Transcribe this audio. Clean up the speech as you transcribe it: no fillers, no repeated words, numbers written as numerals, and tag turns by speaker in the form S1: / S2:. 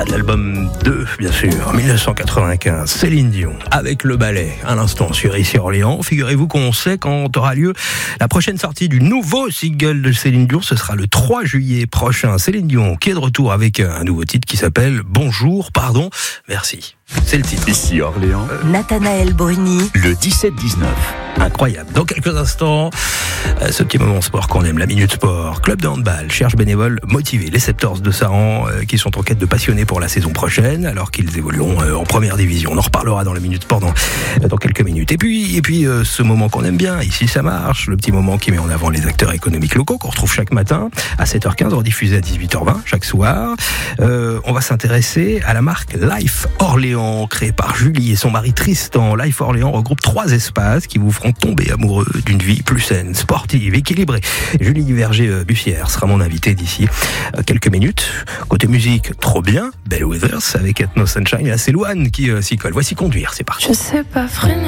S1: l'album 2, bien sûr, 1995, Céline Dion, avec le ballet, à l'instant sur Ici Orléans. Figurez-vous qu'on sait quand aura lieu la prochaine sortie du nouveau single de Céline Dion, ce sera le 3 juillet prochain. Céline Dion qui est de retour avec un nouveau titre qui s'appelle Bonjour, pardon, merci. C'est le titre.
S2: Ici Orléans,
S3: Nathanaël Bruni,
S2: le 17-19.
S1: Incroyable. Dans quelques instants, ce petit moment sport qu'on aime, la Minute Sport. Club de handball cherche bénévoles motivés. Les Septors de Saran qui sont en quête de passionnés pour la saison prochaine, alors qu'ils évolueront en première division. On en reparlera dans la Minute Sport dans quelques minutes. Et puis ce moment qu'on aime bien, ici ça marche, le petit moment qui met en avant les acteurs économiques locaux qu'on retrouve chaque matin à 7h15, rediffusé à 18h20 chaque soir. On va s'intéresser à la marque Life Orléans, créée par Julie et son mari Tristan. Life Orléans regroupe 3 espaces qui vous feront tomber amoureux d'une vie plus saine, sportive, équilibrée. Julie Verger-Bussière sera mon invitée d'ici quelques minutes. Côté musique, trop bien, Bellwethers avec Ethno Sunshine. Et là, c'est Louane qui s'y colle. Voici Conduire, c'est parti.
S4: Je sais pas freiner.